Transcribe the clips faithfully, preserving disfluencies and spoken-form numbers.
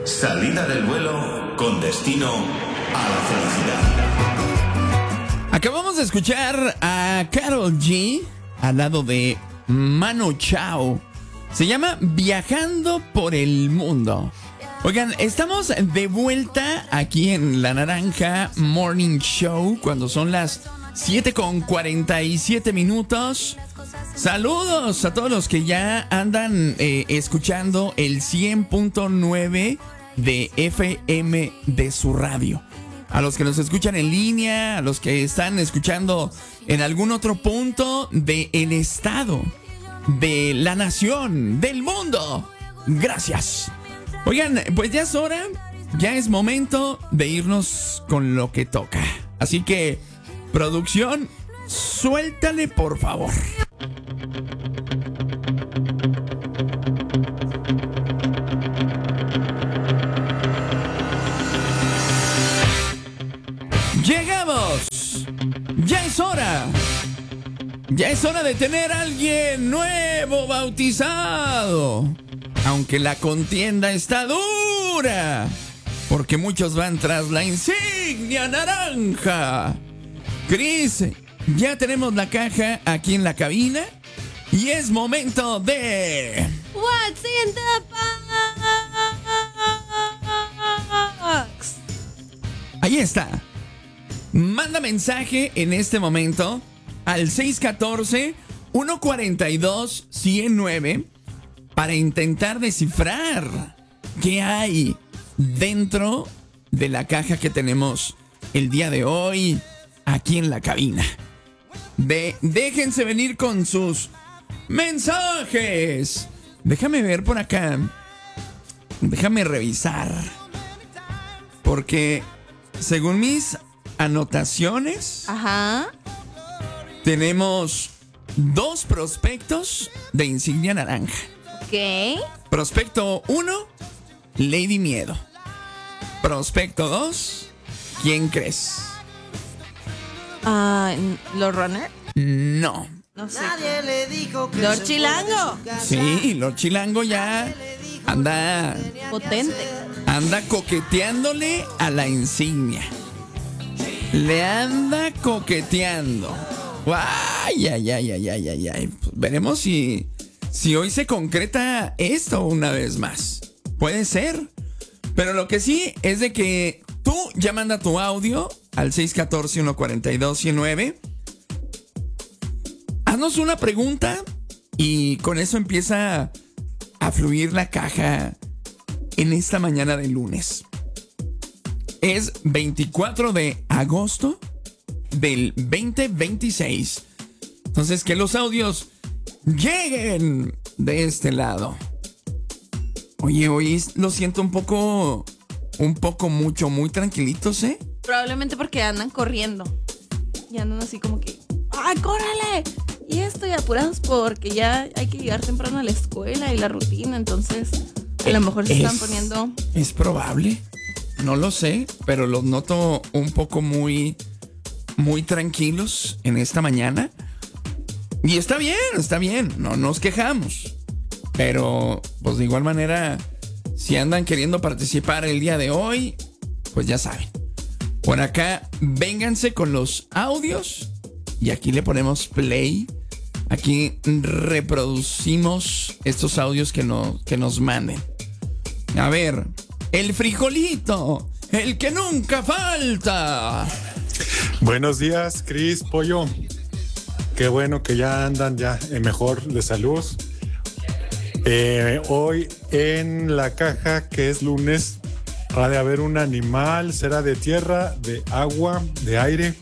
Salida del vuelo con destino a la felicidad. Acabamos de escuchar a Karol G al lado de Manu Chao. Se llama Viajando por el Mundo. Oigan, estamos de vuelta aquí en La Naranja Morning Show cuando son las siete con cuarenta y siete minutos. Saludos a todos los que ya andan eh, escuchando el cien punto nueve de F M de su radio. A los que nos escuchan en línea, a los que están escuchando en algún otro punto del estado, de la nación, del mundo. Gracias. Oigan, pues ya es hora, ya es momento de irnos con lo que toca. Así que, producción, suéltale por favor. Llegamos. Ya es hora. Ya es hora de tener a alguien nuevo bautizado. Aunque la contienda está dura, porque muchos van tras la insignia naranja. Chris, ya tenemos la caja aquí en la cabina y es momento de... What's in the box? Ahí está. Manda mensaje en este momento al seis uno cuatro, uno cuatro dos, uno cero nueve para intentar descifrar qué hay dentro de la caja que tenemos el día de hoy aquí en la cabina. De, déjense venir con sus mensajes. Déjame ver por acá. Déjame revisar. Porque según mis anotaciones, Ajá. tenemos dos prospectos de insignia naranja. Ok. Prospecto uno, Lady Miedo. Prospecto dos, ¿quién crees? Ah, ¿Los Runner? No. No sé. Nadie le dijo que Lord se Chilango. fue de su casa. Sí, Lord Chilango ya anda, Potente. anda coqueteándole a la insignia. Le anda coqueteando. Ay, ay, ay, ay, ay, ay, ay. Pues veremos si, si hoy se concreta esto una vez más. Puede ser. Pero lo que sí es de que tú ya manda tu audio al seis uno cuatro, uno cuatro dos, uno cero nueve. Haznos una pregunta y con eso empieza a fluir la caja en esta mañana de lunes. Es veinticuatro de agosto del veinte veintiséis. Entonces, que los audios lleguen de este lado. Oye, hoy lo siento un poco, un poco mucho, muy tranquilitos, ¿eh? Probablemente porque andan corriendo. Y andan así como que, ¡ay, córrele! Y estoy apurados porque ya hay que llegar temprano a la escuela y la rutina. Entonces, a lo mejor se Es- están poniendo... Es probable. No lo sé, pero los noto un poco muy, muy tranquilos en esta mañana. Y está bien, está bien, no nos quejamos. Pero, pues de igual manera, si andan queriendo participar el día de hoy, pues ya saben. Por acá, vénganse con los audios y aquí le ponemos play. Aquí reproducimos estos audios que, no, que nos manden. A ver, el frijolito, el que nunca falta. Buenos días, Cris, Pollo. Qué bueno que ya andan ya mejor de salud. Eh, hoy en la caja, que es lunes, ha de haber un animal. ¿Será de tierra, de agua, de aire?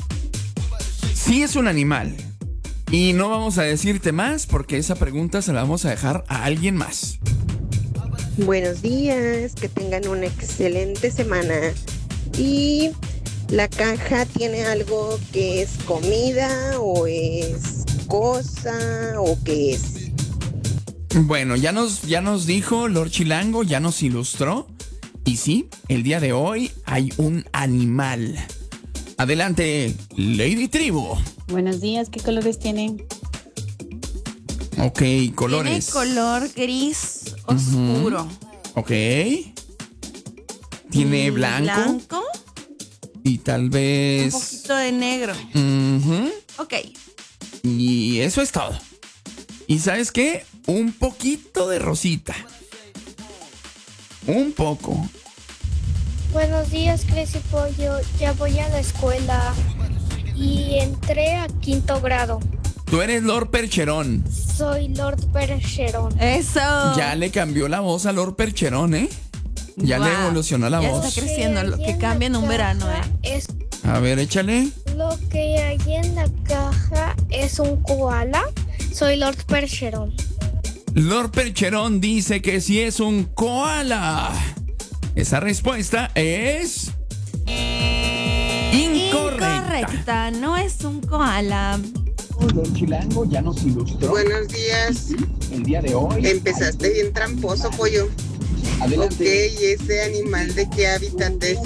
Sí es un animal. Y no vamos a decirte más porque esa pregunta se la vamos a dejar a alguien más. Buenos días, que tengan una excelente semana. Y la caja tiene algo que es comida o es cosa o qué es. Bueno, ya nos, ya nos dijo Lord Chilango, ya nos ilustró. Y sí, el día de hoy hay un animal. Adelante, Lady Tribu. Buenos días, ¿qué colores tienen? Ok, colores. Tiene color gris oscuro. Ok. Tiene Y blanco, blanco, y tal un vez... poquito de negro. Ujú. Ok. Y eso es todo. ¿Y sabes qué? Un poquito de rosita. Un poco. Buenos días, Cris y Pollo. Ya voy a la escuela y entré a quinto grado. Tú eres Lord Percherón. Soy Lord Percherón. Eso. Ya le cambió la voz a Lord Percherón, ¿eh? Ya le Guau. evolucionó la Ya voz. está creciendo, lo Ahí que en cambia en la un verano, caja ¿eh? Es, A ver, échale. lo que hay en la caja es un koala. Soy Lord Percherón. Lord Percherón dice que sí es un koala. Esa respuesta es... incorrecta. Incorrecta, no es un koala. Don Chilango ya nos ilustró. Buenos días. El día de hoy. Empezaste bien tramposo, pollo. Adelante. Ok, ¿y ese animal de qué hábitat es?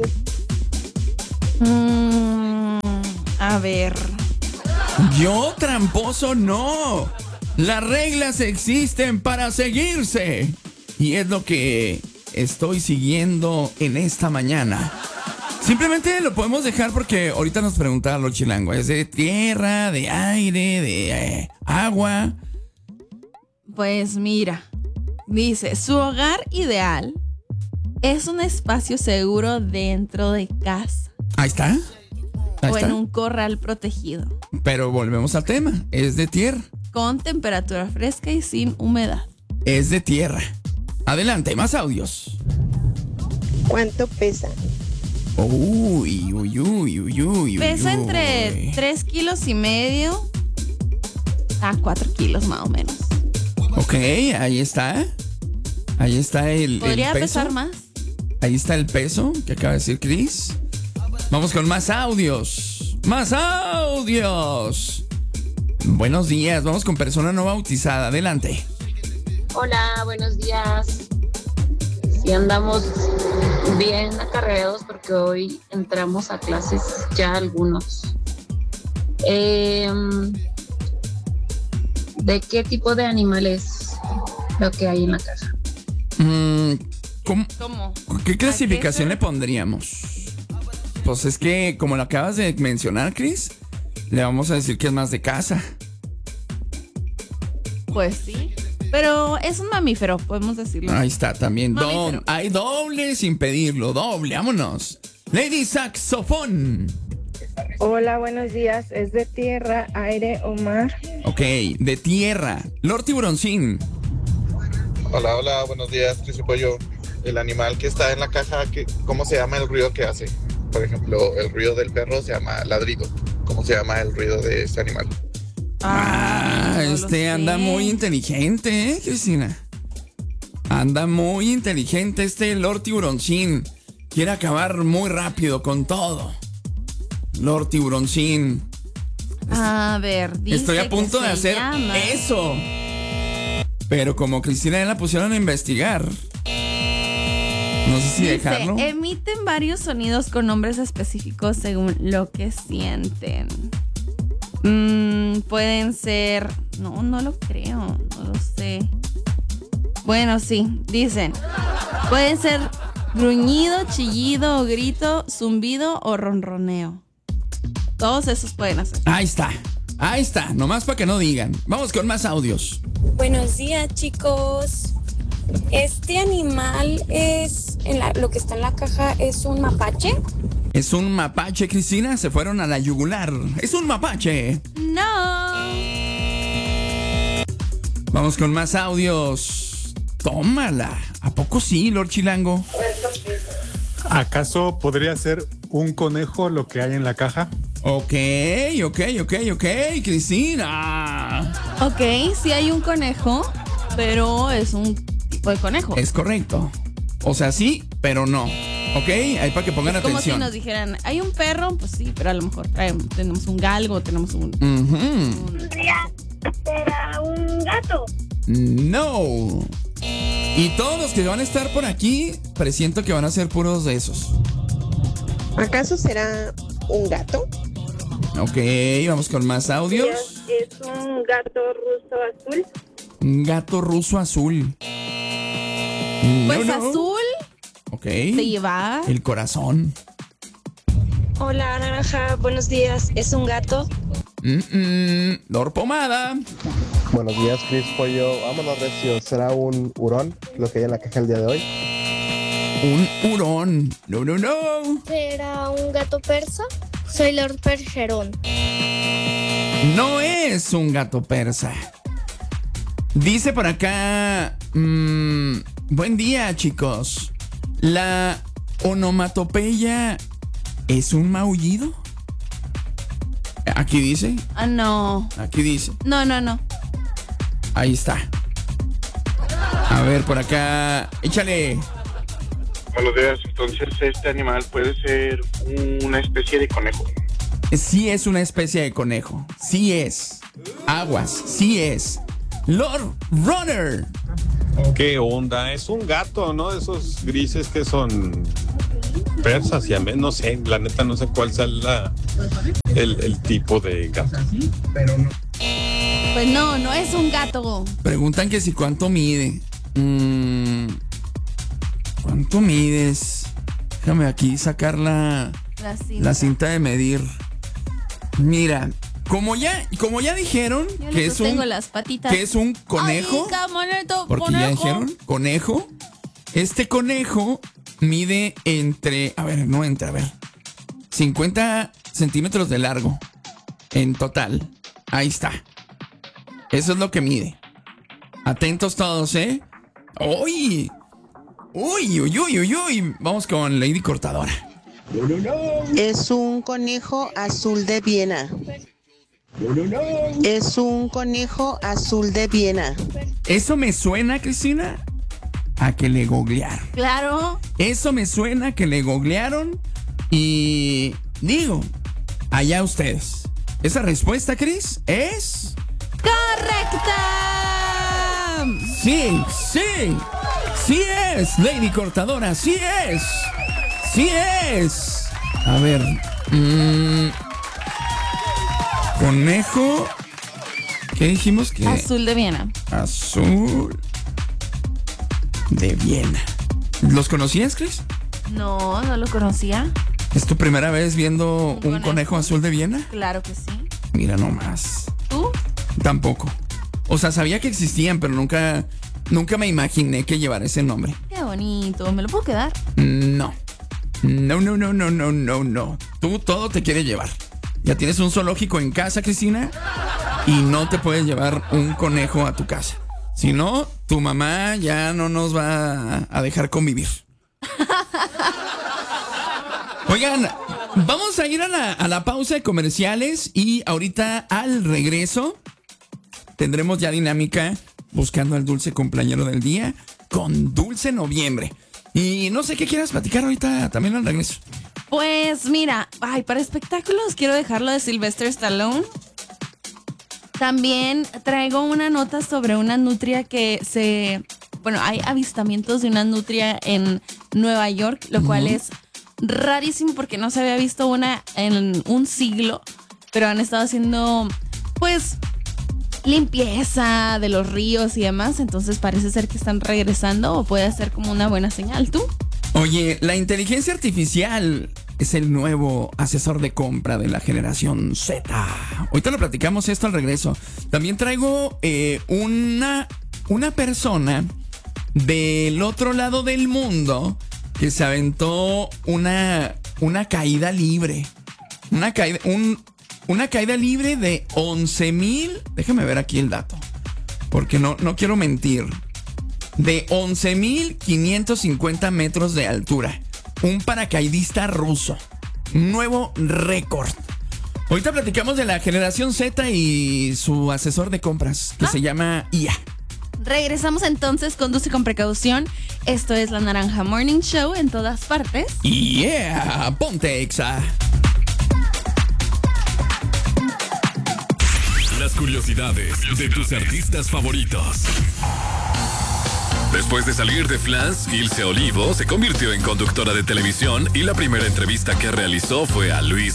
Mm, a ver. Yo tramposo no. Las reglas existen para seguirse. Y es lo que estoy siguiendo en esta mañana. Simplemente lo podemos dejar porque ahorita nos preguntaba Lord Chilango. ¿Es de tierra, de aire, de eh, agua? Pues mira, dice, su hogar ideal es un espacio seguro dentro de casa Ahí está. Ahí o está. en un corral protegido, Pero volvemos al tema. Es de tierra. con temperatura fresca y sin humedad. Es de tierra. Adelante, más audios. ¿Cuánto pesa? Uy, uy, uy, uy, uy. Pesa uy. entre tres kilos y medio a cuatro kilos más o menos. Ok, ahí está. Ahí está el, el Podría peso. pesar más. Ahí está el peso que acaba de decir Chris. Vamos con más audios. ¡Más audios! Buenos días, vamos con persona no bautizada. Adelante. Hola, buenos días. Sí, andamos bien acarreados porque hoy entramos a clases ya algunos. Eh, ¿De qué tipo de animal es lo que hay en la caja? Mm, ¿cómo- ¿Cómo? ¿Qué clasificación ¿A le qué se- pondríamos? Pues es que, como lo acabas de mencionar, Chris, le vamos a decir que es más de casa. Pues sí. Pero es un mamífero, podemos decirlo. Ahí está, también. Mamífero. Do- hay doble sin pedirlo, doble, vámonos. Lady Saxofón. Hola, buenos días. ¿Es de tierra, aire o mar? Ok, de tierra. Lord Tiburoncín. Hola, hola, buenos días, Cris y Pollo. El animal que está en la caja, ¿qué- ¿cómo se llama el ruido que hace? Por ejemplo, el ruido del perro se llama ladrido. ¿Cómo se llama el ruido de este animal? Ah, no lo este anda sé. muy inteligente, ¿eh, Cristina? Anda muy inteligente este Lord Tiburoncín. Quiere acabar muy rápido con todo. Lord Tiburoncín. A ver, dice Estoy a que punto de se hacer llama- eso. Pero como Cristina ya la pusieron a investigar. No sé si Dice, dejarlo. emiten varios sonidos con nombres específicos según lo que sienten. Mm, pueden ser... No, no lo creo, no lo sé. Bueno, sí, dicen. Pueden ser gruñido, chillido, grito, zumbido o ronroneo. Todos esos pueden hacer. Ahí está. Ahí está. Nomás para que no digan. Vamos con más audios. Buenos días, chicos. Este animal es, en la- lo que está en la caja es un mapache. Es un mapache, Cristina. Se fueron a la yugular. Es un mapache. No. Vamos con más audios. Tómala. ¿A poco sí, Lord Chilango? ¿Acaso podría ser un conejo lo que hay en la caja? Ok, ok, ok, ok, Cristina. Ok, sí hay un conejo, pero es un tipo de conejo. Es correcto. O sea, sí, pero no. Ok, ahí para que pongan Es como atención. si nos dijeran, hay un perro, pues sí, pero a lo mejor traemos, tenemos un galgo, tenemos un... Ujú. un- ¿Será un gato? No. Y todos los que van a estar por aquí, presiento que van a ser puros de esos. ¿Acaso será un gato? Ok, vamos con más audios. ¿Es un gato ruso azul? Un gato ruso azul. No, Pues no. azul, Ok. Te lleva. El corazón. Hola, Naranja. Buenos días. ¿Es un gato? Mm-mm. Lord Pomada. Buenos días, Chris Pollo. Vámonos, recio. ¿Será un hurón lo que hay en la caja el día de hoy? Un hurón. No, no, no. ¿Será un gato persa? Soy Lord Percherón. No es un gato persa. Dice por acá... Mmm, buen día, chicos. ¿La onomatopeya es un maullido? Aquí dice. Ah, no. Aquí dice. No, no, no. Ahí está. A ver, por acá. Échale. Buenos días. Entonces, este animal puede ser una especie de conejo. Sí es una especie de conejo. Sí es. Aguas. Sí es. Lord Runner. ¿Qué onda? Es un gato, ¿no? Esos grises que son persas y a mí, no sé, la neta no sé cuál sea la, el, el tipo de gato. Pero no. Pues no, no es un gato. Preguntan que si cuánto mide. Mm, ¿Cuánto mides? Déjame aquí sacar la, La cinta. la cinta de medir. Mira, como ya, como ya dijeron Yo que le es un sostengo las patitas. que es un conejo. Ay, camoneto, Porque ya conejo. dijeron conejo. Este conejo mide entre, a ver, no entra, a ver, cincuenta centímetros de largo en total. Ahí está. Eso es lo que mide. Atentos todos, ¿eh? ¡Uy! ¡Uy, uy, uy, uy, uy! Vamos con Lady Cortadora. Es un conejo azul de Viena. Es un conejo azul de Viena. Eso me suena, Cristina, a que le googlearon. Claro. Eso me suena que le googlearon y digo, allá ustedes. Esa respuesta, Cris, es... ¡correcta! Sí, sí, sí es, Lady Cortadora, sí es, sí es. A ver, mmm, conejo, ¿qué dijimos que? Azul de Viena. Azul de Viena. ¿Los conocías, Chris? No, no lo conocía. ¿Es tu primera vez viendo un conejo, conejo azul de Viena? Claro que sí. Mira nomás. ¿Tú? Tampoco. O sea, sabía que existían, pero nunca, nunca me imaginé que llevara ese nombre. Qué bonito. ¿Me lo puedo quedar? No. No, no, no, no, no, no, no. Tú todo te quieres llevar. Ya tienes un zoológico en casa, Cristina, y no te puedes llevar un conejo a tu casa. Si no, tu mamá ya no nos va a dejar convivir. Oigan, vamos a ir a la, a la pausa de comerciales y ahorita al regreso tendremos ya dinámica buscando al dulce cumpleañero del día con Dulce Noviembre. Y no sé qué quieras platicar ahorita también al regreso. Pues mira, ay, para espectáculos quiero dejarlo de Sylvester Stallone. También traigo una nota sobre una nutria que se... Bueno, hay avistamientos de una nutria en Nueva York, lo uh-huh. cual es rarísimo porque no se había visto una en un siglo, pero han estado haciendo, pues, limpieza de los ríos y demás, entonces parece ser que están regresando o puede ser como una buena señal. ¿Tú? Oye, la inteligencia artificial es el nuevo asesor de compra de la generación Z. Ahorita lo platicamos esto al regreso. También traigo eh, una, una persona del otro lado del mundo que se aventó una, una caída libre. Una caída, un, una caída libre de once mil. Déjame ver aquí el dato, porque no, no quiero mentir. De once mil quinientos cincuenta metros de altura. Un paracaidista ruso. Nuevo récord. Ahorita platicamos de la generación Z y su asesor de compras, que ah. se llama I A. Regresamos entonces, conduce con precaución. Esto es La Naranja Morning Show en todas partes. Yeah, ponte Exa. Las curiosidades de tus artistas favoritos. Después de salir de Flans, Ilse Olivo se convirtió en conductora de televisión y la primera entrevista que realizó fue a Luis